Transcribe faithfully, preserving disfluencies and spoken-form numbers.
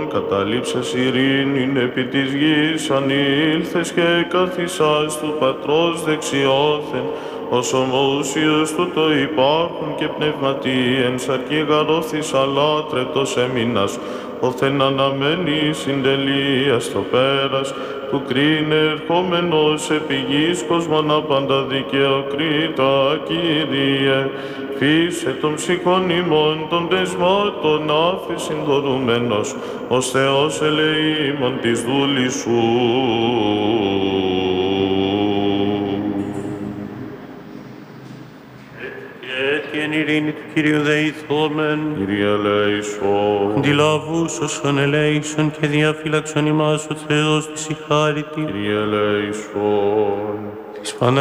Καταλήψας ειρήνην επί της γης, ανήλθες και καθισάς του Πατρός δεξιόθεν, ως ομοούσιος τούτο υπάρχουν και πνευματί, εν σαρκή γαρόθης αλάτρετος έμεινας, όθεν αναμένει συντελεία στο πέρας, του κρίνε ερχόμενος επί γης κοσμον απάντα δικαιοκρίτα, Κύριε. Φύσε των ψυχών ημών των δεσμάτων άφη συνδορουμένος, ως Θεός ελεήμων της δούλης σου. Και εν ειρήνη του Κυρίου δεηθόμεν, Κύριε ελέησον. αντιλαβούσωσον ελέησον και διαφύλαξον ημάς ο Θεός της η χάριτη. Κύριε ελέησον. Της Παναγίας